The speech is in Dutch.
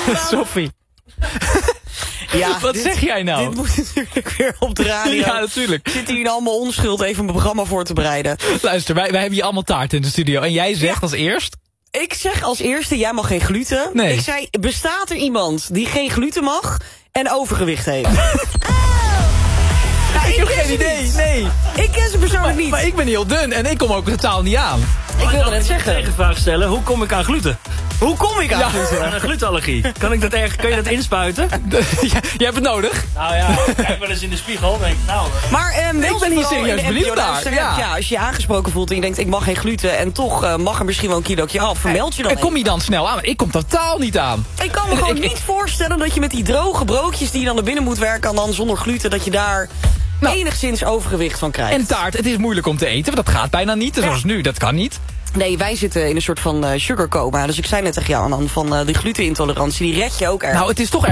Sophie. Ja, Wat zeg jij nou? Dit moet natuurlijk weer op de radio. Ja, natuurlijk. Zitten hier allemaal onschuld even mijn programma voor te bereiden. Luister, wij hebben hier allemaal taart in de studio. En jij zegt als eerst... Ik zeg als eerste, jij mag geen gluten. Nee. Ik zei, bestaat er iemand die geen gluten mag en overgewicht heeft? Ik heb geen idee, nee. Ik ken ze persoonlijk niet. Maar ik ben heel dun en ik kom ook totaal niet aan. Ik wilde net zeggen. Tegenvraag stellen, hoe kom ik aan gluten? Hoe kom ik aan gluten? Aan een glutenallergie. Kun je dat inspuiten? Jij hebt het nodig. Nou ja, ik kijk wel eens in de spiegel en denk nou... Maar Ik ben hier serieus benieuwd naar. Ja, als je je aangesproken voelt en je denkt, ik mag geen gluten en toch mag er misschien wel een kilootje af, vermeld je dan En kom je dan snel aan? Ik kom totaal niet aan. Ik kan me gewoon niet voorstellen dat je met die droge broodjes die je dan naar binnen moet werken, dan zonder gluten, dat je daar enigszins overgewicht van krijgt. En taart, het is moeilijk om te eten, want dat gaat bijna niet. Zoals nu, dat kan niet. Nee, wij zitten in een soort van sugarcoma. Dus ik zei net tegen jou, Anand, van die glutenintolerantie, die red je ook erg. Nou, het is toch